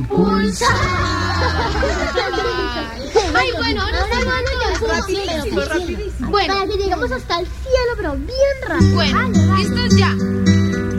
Pulsa. Ay, bueno, ahora sí, Rapidísimo. bueno, para que lleguemos hasta el cielo, pero bien rápido. bueno, listos ya.